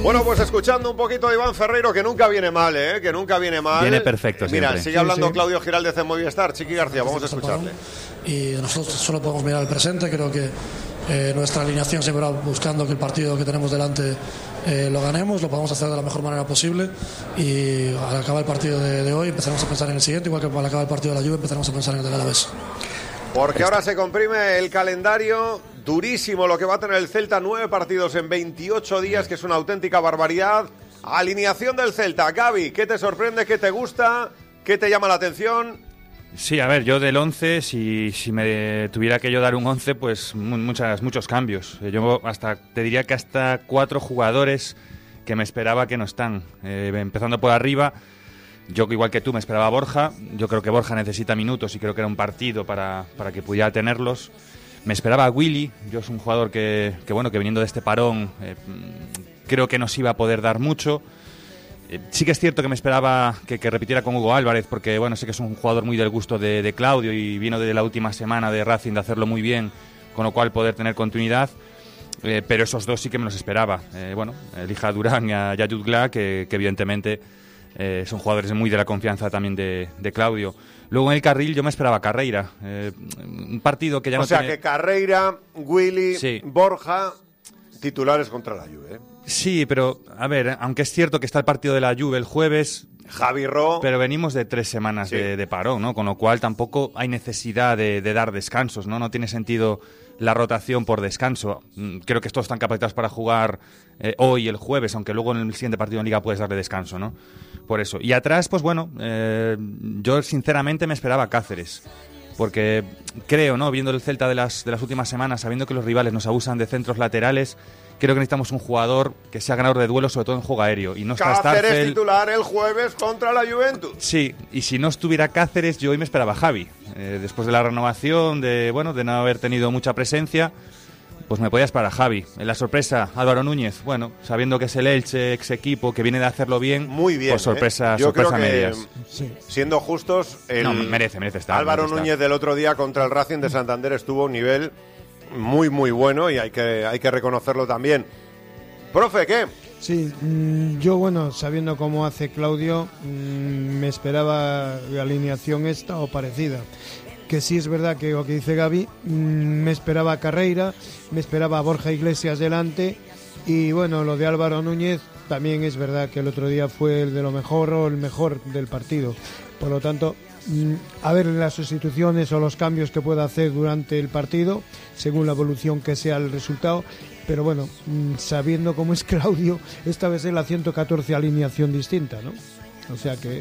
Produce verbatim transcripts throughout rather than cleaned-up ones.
Bueno, pues escuchando un poquito de Iván Ferreiro, que nunca viene mal, ¿eh? Que nunca viene mal. Viene perfecto siempre. Mira, sigue Sí, hablando sí. Claudio Giraldez en Movistar. Chiqui García, vamos a escucharle. Y nosotros solo podemos mirar al presente. Creo que eh, nuestra alineación siempre va buscando que el partido que tenemos delante eh, lo ganemos, lo podamos hacer de la mejor manera posible. Y al acabar el partido de, de hoy empezaremos a pensar en el siguiente, igual que al acabar el partido de la Juve empezaremos a pensar en el del Alavés. Porque ahora se comprime el calendario, durísimo lo que va a tener el Celta, nueve partidos en veintiocho días, que es una auténtica barbaridad. Alineación del Celta. Gaby, ¿qué te sorprende, qué te gusta, qué te llama la atención? Sí, a ver, yo del once, si, si me tuviera que yo dar un once, pues muchas, muchos cambios. Yo hasta te diría que hasta cuatro jugadores que me esperaba que no están. Eh, empezando por arriba, yo igual que tú me esperaba a Borja. Yo creo que Borja necesita minutos y creo que era un partido para, para que pudiera tenerlos. Me esperaba a Willy. Yo es un jugador que, que bueno, que viniendo de este parón eh, creo que nos iba a poder dar mucho. Eh, sí que es cierto que me esperaba que, que repitiera con Hugo Álvarez, porque bueno, sé que es un jugador muy del gusto de, de Claudio y vino de la última semana de Racing de hacerlo muy bien, con lo cual poder tener continuidad. Eh, pero esos dos sí que me los esperaba. Eh, bueno, elija a Durán y a, y a Jutgla, que, que evidentemente eh, son jugadores muy de la confianza también de, de Claudio. Luego en el carril yo me esperaba a Carreira. Eh, un partido que ya o no sea, tiene... que Carreira, Willy, Sí. Borja, titulares contra la Juve, ¿eh? Sí, pero a ver, aunque es cierto que está el partido de la Juve el jueves, Javi Ro. pero venimos de tres semanas Sí. de, de parón, ¿no? Con lo cual tampoco hay necesidad de, de dar descansos, ¿no? No tiene sentido la rotación por descanso. Mm, Creo que estos están capacitados para jugar eh, hoy, el jueves, aunque luego en el siguiente partido en Liga puedes darle descanso, ¿no? Por eso. Y atrás, pues bueno, eh, yo sinceramente me esperaba a Cáceres. Porque creo, ¿no? Viendo el Celta de las, de las últimas semanas, sabiendo que los rivales nos abusan de centros laterales, creo que necesitamos un jugador que sea ganador de duelo, sobre todo en juego aéreo. Y no está Cáceres Starcel. titular el jueves contra la Juventus. Sí, y si no estuviera Cáceres, yo hoy me esperaba a Javi. Eh, después de la renovación, de bueno, de no haber tenido mucha presencia, pues me podía esperar a Javi. En la sorpresa, Álvaro Núñez, bueno, sabiendo que es el Elche, ex equipo, que viene de hacerlo bien, Muy bien. pues sorpresa, ¿eh? Yo sorpresa creo que, medias. Sí. siendo justos, el No, merece, merece estar. Álvaro merece estar. Núñez del otro día contra el Racing de Santander estuvo a un nivel muy, muy bueno y hay que, hay que reconocerlo también. Profe, ¿qué? Sí, mmm, yo bueno, sabiendo cómo hace Claudio, mmm, me esperaba la alineación esta o parecida. Que sí es verdad que lo que dice Gaby, mmm, me esperaba a Carreira, me esperaba a Borja Iglesias delante y bueno, lo de Álvaro Núñez también es verdad que el otro día fue el de lo mejor o el mejor del partido. Por lo tanto, mmm, a ver las sustituciones o los cambios que pueda hacer durante el partido, según la evolución que sea el resultado. Pero bueno, sabiendo cómo es Claudio, esta vez es la ciento catorce alineación distinta, ¿no? O sea que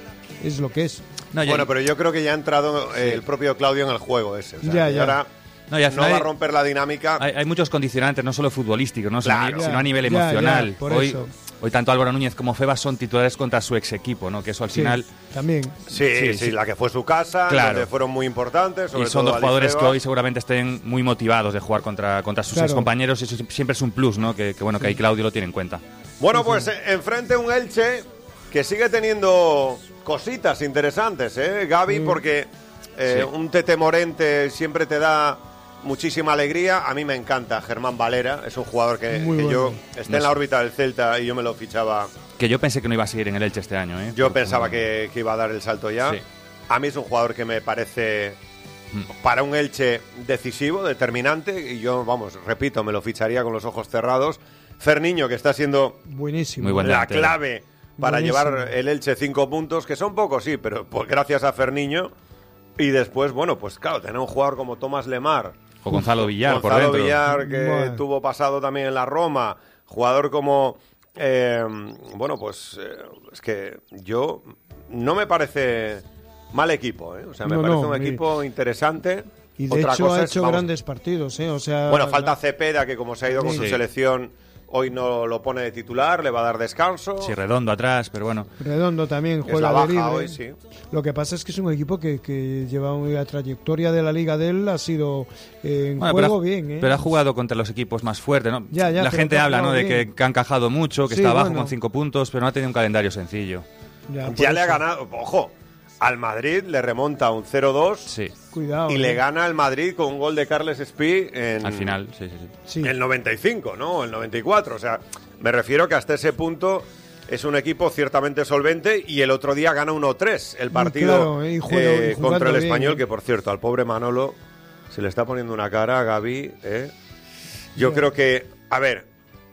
es lo que es. No, ya- Bueno, pero yo creo que ya ha entrado eh, el propio Claudio en el juego ese. O sea, Ya, que ya. ahora No, y al no final va a hay- romper la dinámica. Hay, hay muchos condicionantes, no solo futbolísticos, ¿no? Claro. sino, sino a nivel Ya, ya, emocional. por hoy, eso. hoy tanto Álvaro Núñez como Febas son titulares contra su ex equipo, ¿no? Que eso al Sí, final... también. Sí, sí, Sí, sí. la que fue su casa, Claro. donde fueron muy importantes. Sobre Y son todo dos Ali jugadores que Febas. hoy seguramente estén muy motivados de jugar contra, contra sus Claro. ex compañeros y eso siempre es un plus, ¿no? Que, que bueno, que ahí Claudio lo tiene en cuenta. Bueno, pues eh, enfrente un Elche que sigue teniendo cositas interesantes, ¿eh, Gaby? Porque eh, Sí. un Tete Morente siempre te da muchísima alegría. A mí me encanta Germán Valera, es un jugador que, Muy que yo bueno. esté No en la sé. órbita del Celta y yo me lo fichaba. Que yo pensé que no iba a seguir en el Elche este año, ¿eh? Yo Porque, pensaba bueno, que, que iba a dar el salto ya. Sí. A mí es un jugador que me parece Mm. para un Elche decisivo, determinante, y yo, vamos, repito, me lo ficharía con los ojos cerrados. Ferniño, que está siendo Buenísimo. Muy buen la delantero. clave para Buenísimo. llevar el Elche cinco puntos, que son pocos, sí, pero pues gracias a Ferniño. Y después, bueno, pues claro, tener un jugador como Tomás Lemar, O Gonzalo Villar por Gonzalo dentro. Villar, que Bueno. tuvo pasado también en la Roma, jugador como... eh, bueno, pues eh, es que yo no me parece mal equipo, ¿eh? O sea, me No, parece no, un mi- equipo interesante. Y de Otra hecho cosa ha es, hecho vamos, grandes partidos, ¿eh? O sea, bueno, falta Cepeda, que como se ha ido con Sí. su selección, hoy no lo pone de titular, le va a dar descanso. Sí, Redondo atrás, pero bueno. Redondo también Es juega la de baja libre. hoy, sí. Lo que pasa es que es un equipo que, que lleva una trayectoria de la liga de él, ha sido eh, en Bueno, juego pero, ha, bien, ¿eh? pero ha jugado contra los equipos más fuertes, ¿no? Ya, ya, la pero gente que ha habla, ¿no? jugado De que, bien. que ha encajado mucho, que Sí, está abajo bueno. con cinco puntos, pero no ha tenido un calendario sencillo. Ya, por Ya le ha eso. ganado, ojo, al Madrid le remonta un cero dos Sí, Cuidado. y ¿eh? le gana al Madrid con un gol de Carles Espí en al final, sí, sí, sí. Sí. el noventa y cinco, ¿no? El noventa y cuatro, o sea, Me refiero que hasta ese punto es un equipo ciertamente solvente y el otro día gana uno tres el partido claro, y juego, eh, y contra el bien, Español, ¿eh? que por cierto, al pobre Manolo se le está poniendo una cara a Gavi. ¿eh? Yo yeah. creo que, a ver,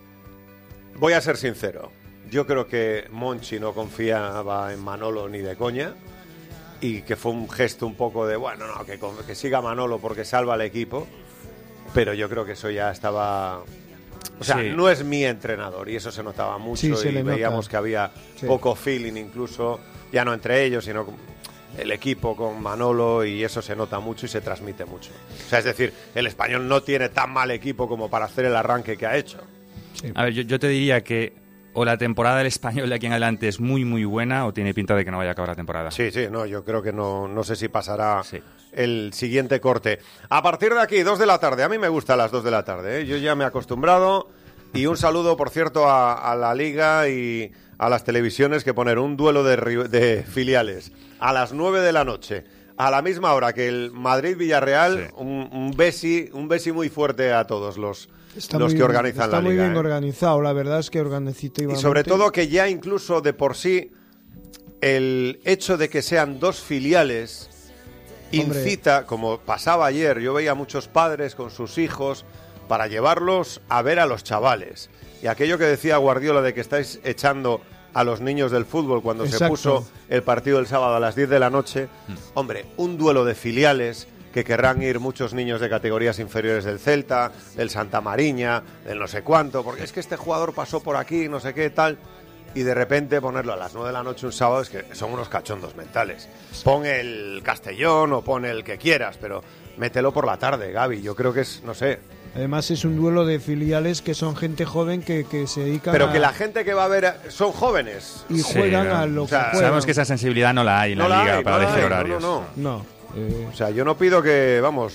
voy a ser sincero, yo creo que Monchi no confiaba en Manolo ni de coña y que fue un gesto un poco de, bueno, no, que, que siga Manolo porque salva al equipo, pero yo creo que eso ya estaba... O sea, sí. no es mi entrenador y eso se notaba mucho sí, y veíamos nota. que había sí. poco feeling incluso, ya no entre ellos, sino con el equipo con Manolo, y eso se nota mucho y se transmite mucho. O sea, es decir, el Español no tiene tan mal equipo como para hacer el arranque que ha hecho. Sí. A ver, yo, yo te diría que o la temporada del Español de aquí en adelante es muy, muy buena o tiene pinta de que no vaya a acabar la temporada. Sí, sí, no, yo creo que no, no sé si pasará sí. el siguiente corte. A partir de aquí, dos de la tarde. A mí me gustan las dos de la tarde, ¿eh? Yo ya me he acostumbrado. Y un saludo, por cierto, a, a la Liga y a las televisiones que ponen un duelo de, de filiales a las nueve de la noche, a la misma hora que el Madrid-Villarreal. Sí. Un, un besi, un besi muy fuerte a todos los... Está los muy, que organizan la Liga. Está muy Liga, bien ¿eh? organizado, la verdad es que organizito y sobre todo que ya incluso de por sí el hecho de que sean dos filiales Hombre. incita, como pasaba ayer, yo veía muchos padres con sus hijos para llevarlos a ver a los chavales. Y aquello que decía Guardiola de que estáis echando a los niños del fútbol cuando Exacto. se puso el partido del sábado a las diez de la noche, mm. hombre, un duelo de filiales que querrán ir muchos niños de categorías inferiores del Celta, del Santa Mariña, del no sé cuánto, porque es que este jugador pasó por aquí, no sé qué, tal, y de repente ponerlo a las nueve de la noche un sábado, es que son unos cachondos mentales. Pon el Castellón o pon el que quieras, pero mételo por la tarde, Gavi, yo creo que es, no sé... Además es un duelo de filiales que son gente joven que, que se dedican Pero a... que la gente que va a ver son jóvenes. Y juegan sí, a lo o sea, que juegan. Sabemos que esa sensibilidad no la hay en no la, la Liga hay, para no elegir hay, horarios. No, no, no. no eh... O sea, yo no pido que, vamos,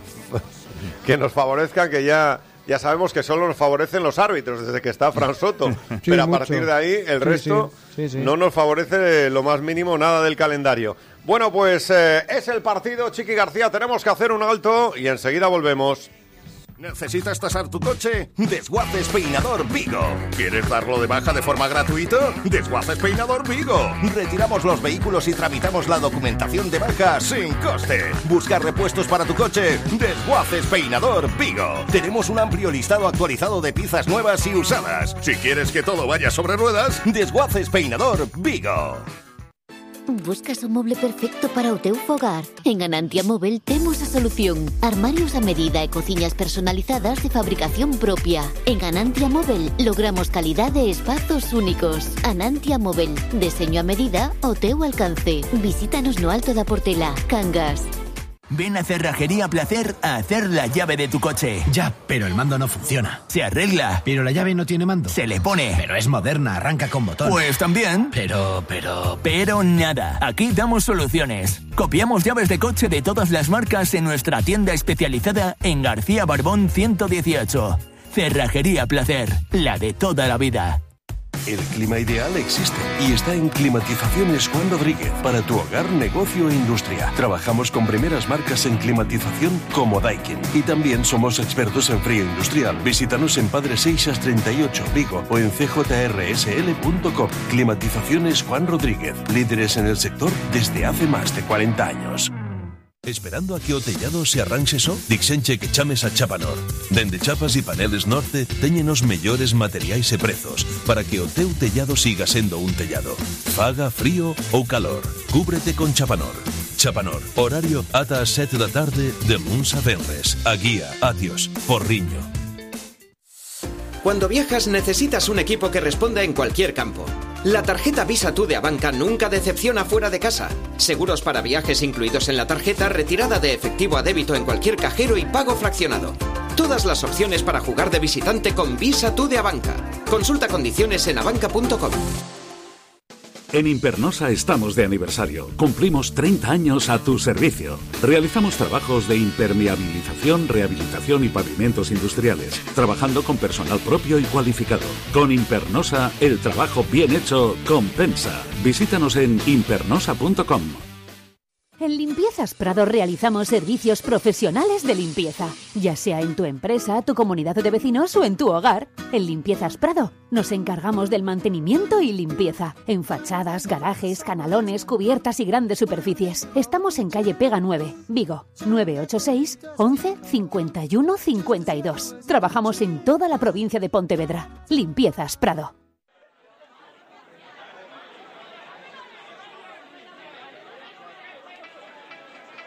que nos favorezcan, que ya... Ya sabemos que solo nos favorecen los árbitros desde que está Fran Soto, sí, pero a mucho. partir de ahí el sí, resto sí, sí, sí. no nos favorece lo más mínimo nada del calendario. Bueno, pues eh, es el partido, Chiqui García, tenemos que hacer un alto y enseguida volvemos. ¿Necesitas tasar tu coche? Desguaces Peinador Vigo. ¿Quieres darlo de baja de forma gratuita? Desguaces Peinador Vigo. Retiramos los vehículos y tramitamos la documentación de baja sin coste. ¿Buscar repuestos para tu coche? Desguaces Peinador Vigo. Tenemos un amplio listado actualizado de piezas nuevas y usadas. Si quieres que todo vaya sobre ruedas, Desguaces Peinador Vigo. Buscas o moble perfecto para o teu fogar? En Anantia Móvel temos a solución. Armarios a medida e cociñas personalizadas de fabricación propia. En Anantia Móvel logramos calidade e espazos únicos. Anantia Móvel, deseño a medida ao teu alcance. Visítanos no Alto da Portela, Cangas. Ven a Cerrajería Placer a hacer la llave de tu coche. Ya, pero el mando no funciona. Se arregla. Pero la llave no tiene mando. Se le pone. Pero es moderna, arranca con botón. Pues también. Pero, pero... Pero nada. Aquí damos soluciones. Copiamos llaves de coche de todas las marcas en nuestra tienda especializada en García Barbón ciento dieciocho. Cerrajería Placer, la de toda la vida. El clima ideal existe y está en Climatizaciones Juan Rodríguez para tu hogar, negocio e industria. Trabajamos con primeras marcas en climatización como Daikin y también somos expertos en frío industrial. Visítanos en Padre Seixas treinta y ocho, Vigo, o en c j r s l punto com. Climatizaciones Juan Rodríguez, líderes en el sector desde hace más de cuarenta años. Esperando a que o tellado se arranxe só? Dixenche que chames a Chapanor. Dende chapas e paneles Norte teñen os mellores materiais e prezos para que o teu tellado siga sendo un tellado. Faga frío ou calor. Cúbrete con Chapanor. Chapanor. Horario ata as sete da tarde de luns a venres. A guía, adiós, Porriño. Cuando viajas necesitas un equipo que responda en cualquier campo. La tarjeta Visa Tú de Abanca nunca decepciona fuera de casa. Seguros para viajes incluidos en la tarjeta, retirada de efectivo a débito en cualquier cajero y pago fraccionado. Todas las opciones para jugar de visitante con Visa Tú de Abanca. Consulta condiciones en abanca punto com. En Impernosa estamos de aniversario. Cumplimos treinta años a tu servicio. Realizamos trabajos de impermeabilización, rehabilitación y pavimentos industriales, trabajando con personal propio y cualificado. Con Impernosa, el trabajo bien hecho compensa. Visítanos en impernosa punto com. En Limpiezas Prado realizamos servicios profesionales de limpieza, ya sea en tu empresa, tu comunidad de vecinos o en tu hogar. En Limpiezas Prado nos encargamos del mantenimiento y limpieza en fachadas, garajes, canalones, cubiertas y grandes superficies. Estamos en calle Pega nueve, Vigo, nueve ocho seis, once, cincuenta y uno, cincuenta y dos. Trabajamos en toda la provincia de Pontevedra. Limpiezas Prado.